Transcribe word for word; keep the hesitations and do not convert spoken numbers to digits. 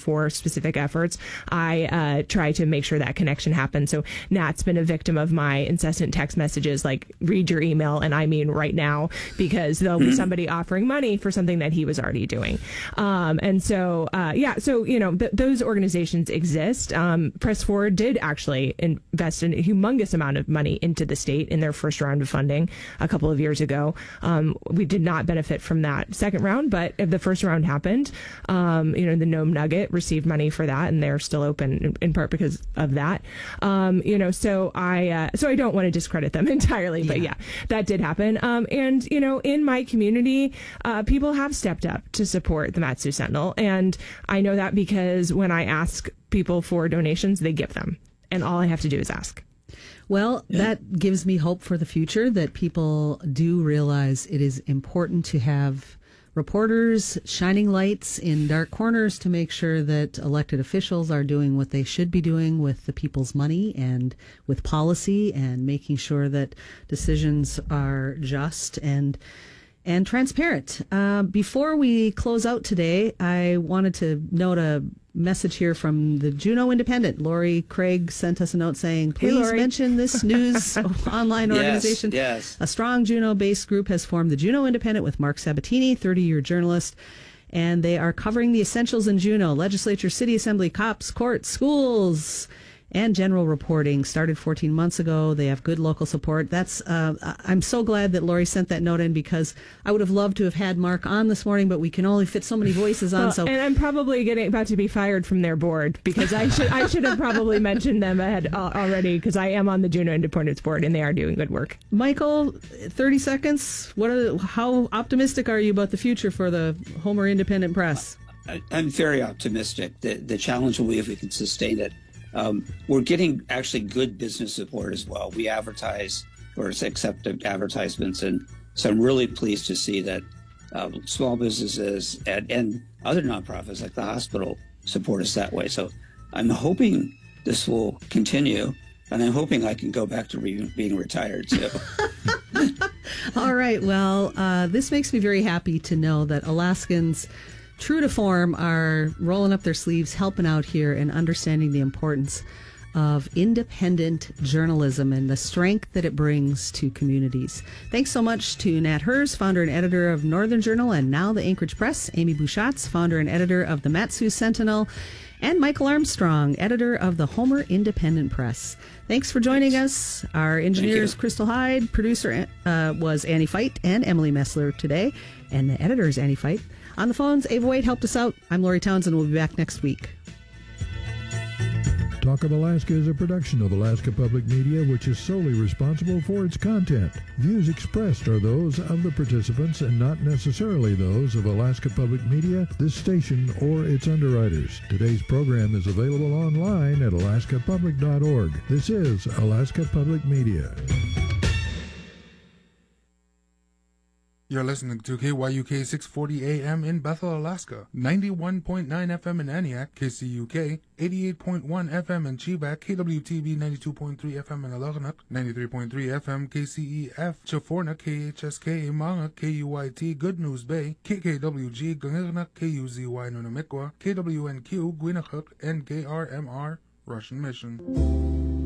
for specific efforts, I uh, try to make sure that connection happens. So Nat's been a victim of my incessant text messages, like, read your email, and I mean right now, because there'll be somebody offering money for something that he was already doing. Um, and so, uh, yeah, so, you know, th- those organizations exist. Um, Press Forward did actually invest in a humongous amount of money into the state in their first round of funding a couple of years ago. Um, we did not benefit from that second round, but if the first round happened, um, you know, the Nome Nugget received money for that, and they're still open in, in part because of that. Um, you know, so I, uh, so I don't want to discredit them entirely, but yeah, yeah that did happen. Um, and, you know, in my community, uh, people have stepped up to support the Mat-Su Sentinel. And I know that because when I ask people for donations, they give them. And all I have to do is ask. Well, yeah. that gives me hope for the future, that people do realize it is important to have reporters shining lights in dark corners to make sure that elected officials are doing what they should be doing with the people's money and with policy, and making sure that decisions are just and and transparent. Uh, before we close out today, I wanted to note a message here from the Juneau Independent. Lori Craig sent us a note saying, please hey, mention this news online organization. Yes, yes. A strong Juneau-based group has formed the Juneau Independent with Mark Sabatini, thirty-year journalist, and they are covering the essentials in Juneau: legislature, city assembly, cops, courts, schools, and general reporting. Started fourteen months ago. They have good local support. That's. Uh, I'm so glad that Lori sent that note in, because I would have loved to have had Mark on this morning, but we can only fit so many voices on. Well, so, and I'm probably getting about to be fired from their board, because I should I should have probably mentioned them ahead uh, already, because I am on the Juneau Independence board and they are doing good work. Michael, thirty seconds. What are how optimistic are you about the future for the Homer Independent Press? I, I'm very optimistic. The the challenge will be if we can sustain it. Um, we're getting actually good business support as well. We advertise or accept advertisements, and so I'm really pleased to see that uh, small businesses and, and other nonprofits like the hospital support us that way. So I'm hoping this will continue, and I'm hoping I can go back to re- being retired too. All right. Well, uh, this makes me very happy to know that Alaskans, true to form, are rolling up their sleeves, helping out here, and understanding the importance of independent journalism and the strength that it brings to communities. Thanks so much to Nat Herz, founder and editor of Northern Journal and now the Anchorage Press, Amy Bouchatz, founder and editor of the Mat-Su Sentinel, and Michael Armstrong, editor of the Homer Independent Press. Thanks for joining Thanks. us. Our engineers, Crystal Hyde, producer uh, was Annie Feit and Emily Messler today, and the editor is Annie Feit. On the phones, Ava Wade helped us out. I'm Lori Townsend. We'll be back next week. Talk of Alaska is a production of Alaska Public Media, which is solely responsible for its content. Views expressed are those of the participants and not necessarily those of Alaska Public Media, this station, or its underwriters. Today's program is available online at alaska public dot org. This is Alaska Public Media. You're listening to K Y U K six forty A M in Bethel, Alaska, ninety-one point nine F M in Aniak, K C U K, eighty-eight point one F M in Chibak, K W T B ninety-two point three F M in Alagnak, ninety-three point three F M K C E F, Chaforna, K H S K, Manga, K U Y T, Good News Bay, K K W G, Gangirnak, K U Z Y, Nunamikwa, K W N Q, Gwinachuk, and K R M R, Russian Mission.